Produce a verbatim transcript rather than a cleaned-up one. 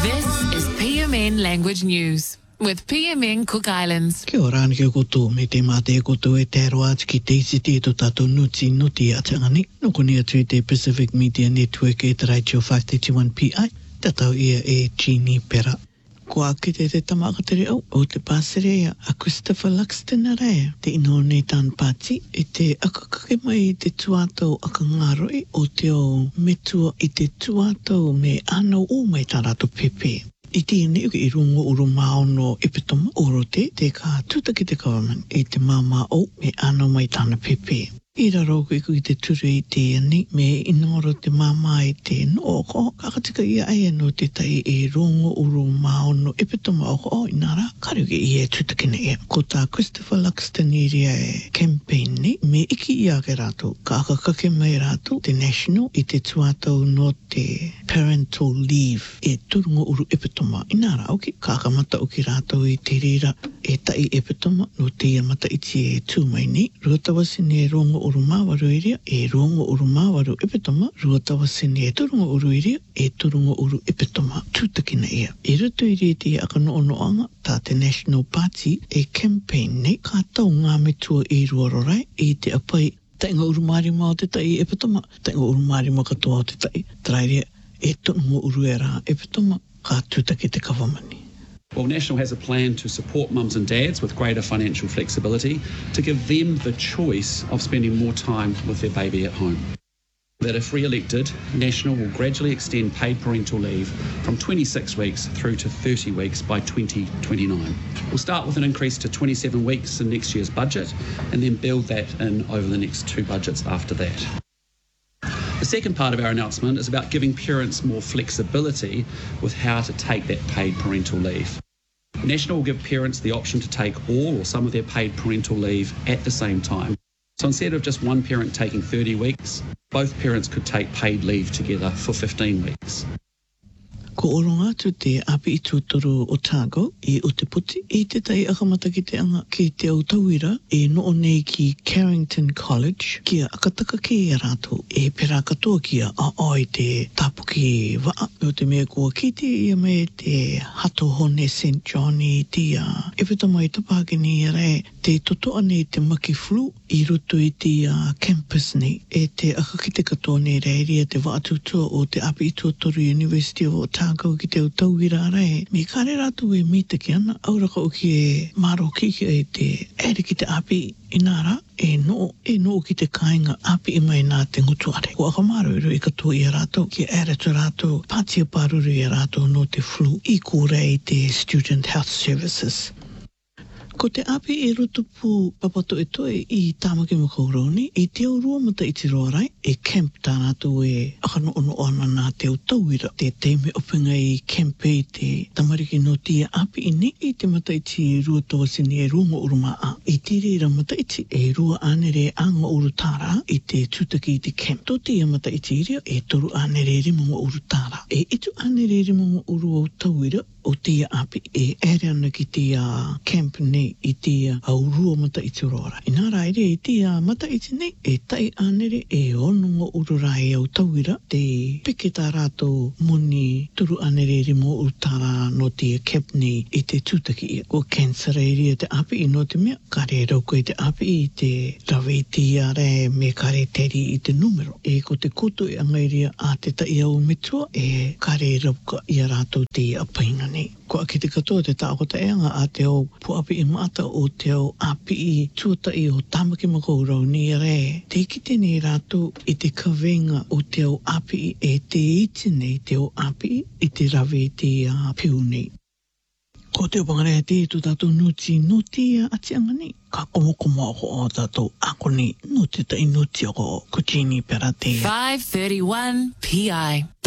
This is P M N Language News with P M N Cook Islands. Kia ora ni ke koto me te mate koto e te aroa ki te isi te to tato nuti nuti a tangani. Noko ni atu te Pacific Media Network e te Radio five thirty-one P I. Tatau ia e Chini Pera. Ko a ki te te tamakatere au o te pāserea a Christopher Luxton a rea. Te ino nei tān pāti e te akakake mai i te tuatau aka ngaroi o te o metua i te tuatau me anau o mai tā rato pepe. I tēnei uke i rungo uru maono epitoma orote te ka tuta ki te government i te māma o me anau mai tāna pepe. I raro ko i te turu i te ani me inoro te māma i te no ko kakatika ia ai no te tai e rungo uru maono epitoma o ko inara karuke i e tutakina e. Ko tā Christopher Luxton i ria e campaign ni me iki i ake rato ka kakake mai rato te national i te tuatau no te parental leave e turungo uru epitoma. Inara auki kakamata uki rato i te rira e tai epitoma no te amata iti e tūmai ni. Ruatawasi ne rungo uru mawaru iria e rungo uru mawaru epitoma. Ruatawasi ne turungo uru iria e turungo uru epitoma. Tūtakina ia. E rutu iria te akano ono anga tā te National Party e campaign nei ka tau ngā metua e ruarorai e te apai tainga uru marima o te tai epitoma. Tainga uru marima katoa o te tai. Trairia e turungo uru e rā epitoma ka tūtaki te kawamani. Well, National has a plan to support mums and dads with greater financial flexibility to give them the choice of spending more time with their baby at home. That if re-elected, National will gradually extend paid parental leave from twenty-six weeks through to thirty weeks by twenty twenty-nine. We'll start with an increase to twenty-seven weeks in next year's budget and then build that in over the next two budgets after that. The second part of our announcement is about giving parents more flexibility with how to take that paid parental leave. National will give parents the option to take all or some of their paid parental leave at the same time. So instead of just one parent taking thirty weeks, both parents could take paid leave together for fifteen weeks. Ko oronga tu te api i tūtoro o Tāgo i o te puti i te tai akamata ki te anga ki te au tauira e noo nei ki Carrington College kia akataka ki e rato e pera katoa kia a oi te tapuki waa o te mea kua ki te ia me te hato hone Saint John i tia e pita mai tapakini i re te totoa nei te maki flu i ruto i tia campus nei e te akakite katoa nei reiria te waa tutua o te api i tūtoro University of Otago ki te utauira rai. Me kare ratu e mita ki ana, auraka uki e maro kiki e te ere ki te api inara, e no, e no ki te kāinga api i mai nā te ngutuare. Ko akamaro iru i katoa i a rato, ki ere tu rato, pātia paruru i a rato no te flu, i kūre i te Student Health Services. Ko te api e rutupu papato e toe i tāmaki makauroni, i te aurua mata i te roarai, e camp tānatu e akano ono ana nā te utauira. Te teime opinga i camp e te tamariki no tia api i ne, i te mata i te rua tawasini e runga urumaa. I te reira mata i te e rua anere anga urutara i te tūtaki i te camp. Tō tia mata i te iria e toru anere rimunga urutara. E itu anere rimunga uru o tauira o tia api e ere ana ki tia camp nei i tia aurua mata i te rora. Ina raere i tia mata i te nei e tai anere e onunga ururai au tauira te pike tā rātou muni turu anere rimo urutara no tia camp nei i te tūtaki ia. Ko cancer area te api i no te mea kare rauko i te api i te rawe i tia re me kare teri i te numero. E ko te koto i angairia a te tai au metua e kare rauka i a rātou te apaina nei. Ko a ki te katoa te tākota eanga a te au puapi i mata o te au api i tuata i o tamaki makaurau ni re. Te kite nei rātou i te kawenga o te au api e te iti nei te au api i te rawe te uh, piu nei. Ko te upangarea te tu tātou nuti nuti a ati anga nei. Ka komo komo ako o tātou ako nei nuti ta i nuti ako ko Chini Pera te. five thirty-one P I